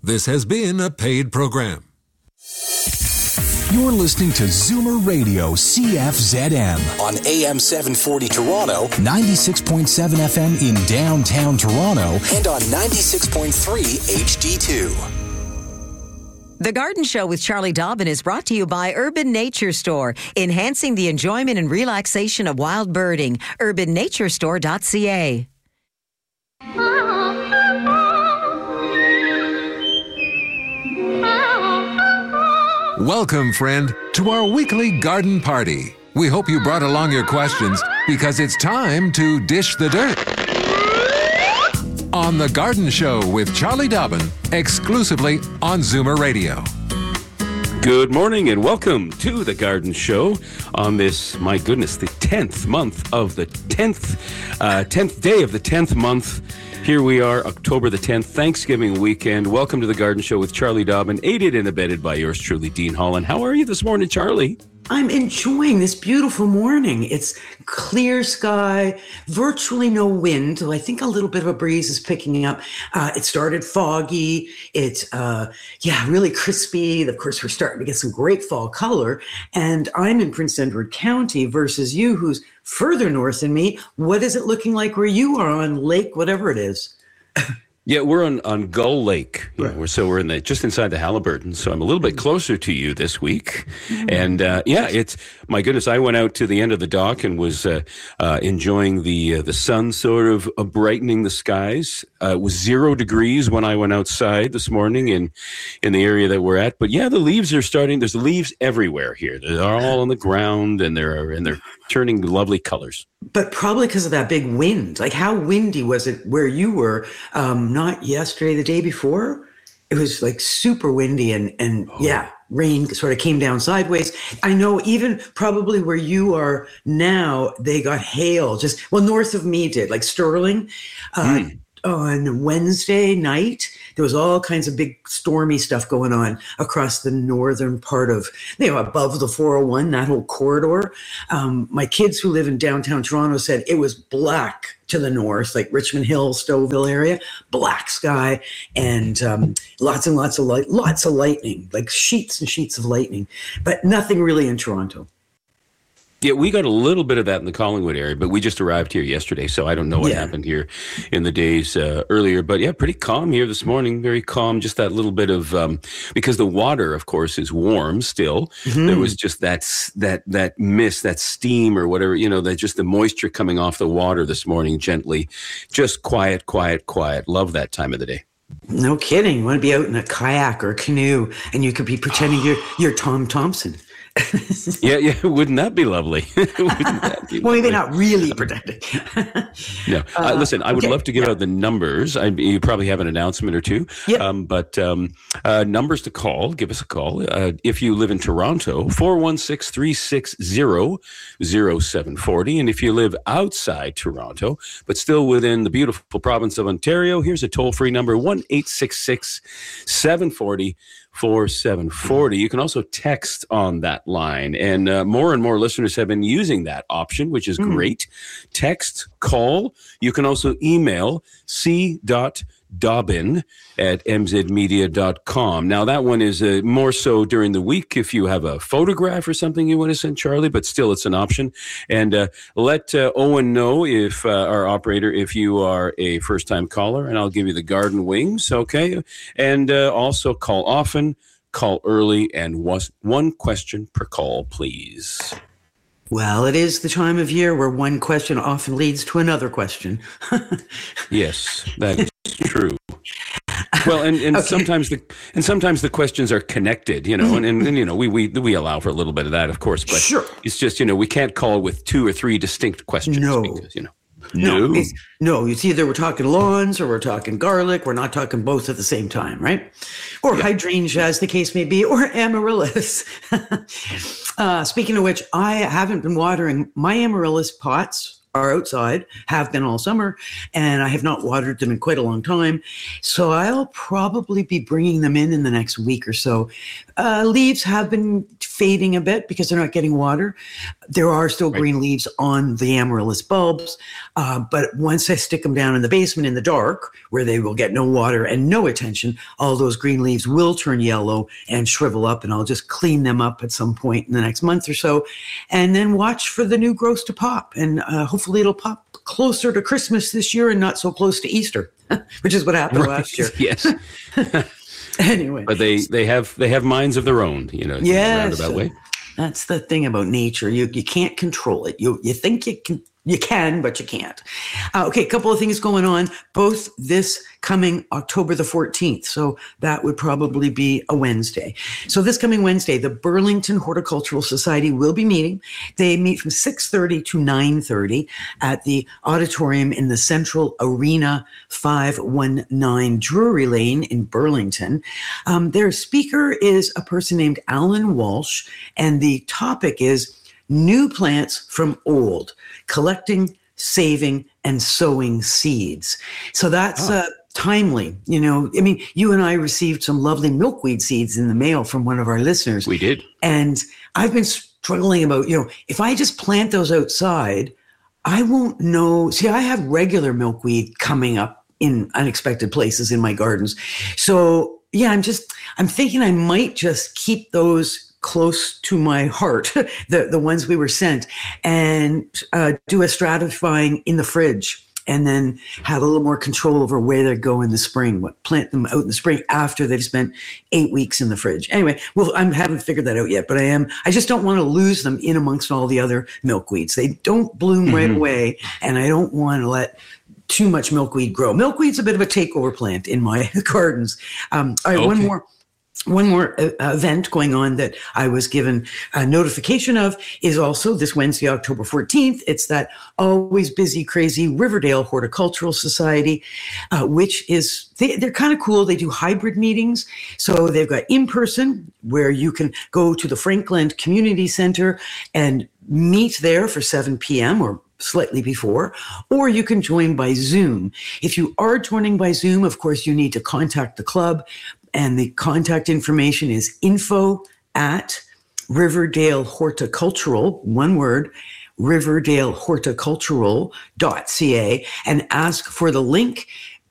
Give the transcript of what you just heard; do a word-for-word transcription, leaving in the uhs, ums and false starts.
This has been a paid program. You're listening to Zoomer Radio C F Z M on A M seven forty Toronto, ninety-six point seven F M in downtown Toronto, and on ninety-six point three H D two. The Garden Show with Charlie Dobbin is brought to you by Urban Nature Store, enhancing the enjoyment and relaxation of wild birding. urban nature store dot c a. Welcome, friend, to our weekly garden party. We hope you brought along your questions because it's time to dish the dirt. On The Garden Show with Charlie Dobbin, exclusively on Zoomer Radio. Good morning and welcome to The Garden Show on this, my goodness, the tenth month of the tenth, uh, tenth day of the tenth month. Here we are, October the tenth, Thanksgiving weekend. Welcome to The Garden Show with Charlie Dobbin, aided and abetted by yours truly, Dean Holland. How are you this morning, Charlie? I'm enjoying this beautiful morning. It's clear sky, virtually no wind. I think a little bit of a breeze is picking up. Uh, it started foggy. It's, uh, yeah, really crispy. Of course, we're starting to get some great fall color. And I'm in Prince Edward County versus you, who's further north than me. What is it looking like where you are on Lake, whatever it is? Yeah, we're on, on Gull Lake. You Right. know, we're, so we're in the just inside the Halliburton. So I'm a little bit closer to you this week. Mm-hmm. And uh, yeah, it's my goodness. I went out to the end of the dock and was uh, uh, enjoying the uh, the sun sort of uh, brightening the skies. Uh, it was zero degrees when I went outside this morning in in the area that we're at. But yeah, the leaves are starting. There's leaves everywhere here. They're all on the ground and they're and they're turning lovely colors. But probably because of that big wind. Like, how windy was it where you were? Um, not yesterday, the day before. It was like super windy and, and oh. yeah, rain sort of came down sideways. I know even probably where you are now, they got hail just, well, north of me did, like Sterling. Uh, mm. On Wednesday night, there was all kinds of big stormy stuff going on across the northern part of, you know, above the four oh one, that whole corridor. Um, my kids who live in downtown Toronto said it was black to the north, like Richmond Hill, Stouffville area, black sky, and um, lots and lots of light, lots of lightning, like sheets and sheets of lightning, but nothing really in Toronto. Yeah, we got a little bit of that in the Collingwood area, but we just arrived here yesterday, so I don't know what yeah. happened here in the days uh, earlier. But yeah, pretty calm here this morning, very calm, just that little bit of, um, because the water, of course, is warm still. Mm-hmm. There was just that, that, that mist, that steam or whatever, you know, that just the moisture coming off the water this morning gently. Just quiet, quiet, quiet. Love that time of the day. No kidding. You want to be out in a kayak or a canoe, and you could be pretending you're you're Tom Thompson. yeah, yeah. Wouldn't that be lovely? Wouldn't that be well, lovely? maybe not really protected. no. Uh, uh, listen, I would okay. love to give yeah. out the numbers. I, you probably have an announcement or two. Yep. Um, but um, uh, numbers to call, give us a call. Uh, if you live in Toronto, four one six, three six zero, zero seven four zero. And if you live outside Toronto, but still within the beautiful province of Ontario, here's a toll-free number, one eight six six, seven four zero, four seven four zero. You can also text on that line. And uh, more and more listeners have been using that option, which is mm. great. Text, call. You can also email c dot dobbin at m z media dot com. Now, that one is uh, more so during the week if you have a photograph or something you want to send Charlie, but still it's an option. And uh, let uh, Owen know, if uh, our operator, if you are a first-time caller, and I'll give you the garden wings, okay? And uh, also call often, call early, and was one question per call, please. Well, it is the time of year where one question often leads to another question. Yes, that is true. Well, and, and okay. sometimes the and sometimes the questions are connected, you know, and, and, and you know we, we we allow for a little bit of that, of course, but sure. It's just, you know, we can't call with two or three distinct questions. No, because, you know, no, no, it's, no. It's either we're talking lawns or we're talking garlic. We're not talking both at the same time, right? Or yeah. hydrangea, as the case may be, or amaryllis. uh, speaking of which, I haven't been watering my amaryllis pots. Are outside, have been all summer, and I have not watered them in quite a long time. So I'll probably be bringing them in in the next week or so. Uh, leaves have been fading a bit because they're not getting water. There are still right. green leaves on the amaryllis bulbs, uh, but once I stick them down in the basement in the dark, where they will get no water and no attention, all those green leaves will turn yellow and shrivel up, and I'll just clean them up at some point in the next month or so, and then watch for the new growth to pop, and uh, hopefully it'll pop closer to Christmas this year and not so close to Easter, which is what happened right. last year. Yes. Anyway, but they they have they have minds of their own, you know. Yes, roundabout way. That's the thing about nature. You you can't control it. You you think you can. You can, but you can't. Uh, okay, a couple of things going on, both this coming October the fourteenth. So that would probably be a Wednesday. So this coming Wednesday, the Burlington Horticultural Society will be meeting. They meet from six thirty to nine thirty at the auditorium in the Central Arena five one nine Drury Lane in Burlington. Um, their speaker is a person named Alan Walsh, and the topic is New Plants from Old, Collecting, Saving, and Sowing Seeds. So that's oh. uh, timely. You know, I mean, you and I received some lovely milkweed seeds in the mail from one of our listeners. We did. And I've been struggling about, you know, if I just plant those outside, I won't know. See, I have regular milkweed coming up in unexpected places in my gardens. So, yeah, I'm just, I'm thinking I might just keep those close to my heart, the, the ones we were sent, and uh, do a stratifying in the fridge, and then have a little more control over where they go in the spring, what plant them out in the spring after they've spent eight weeks in the fridge. Anyway, well, I haven't figured that out yet, but I am, I just don't want to lose them in amongst all the other milkweeds. They don't bloom mm-hmm. right away, and I don't want to let too much milkweed grow. Milkweed's a bit of a takeover plant in my gardens. Um, all right, okay. one more. One more uh, event going on that I was given a notification of is also this Wednesday, October fourteenth. It's that always busy, crazy Riverdale Horticultural Society, uh, which is, they, they're kind of cool. They do hybrid meetings. So they've got in-person where you can go to the Frankland Community Center and meet there for seven p.m. or slightly before, or you can join by Zoom. If you are joining by Zoom, of course, you need to contact the club. And the contact information is info at Riverdale Horticultural, one word, riverdale horticultural dot c a, and ask for the link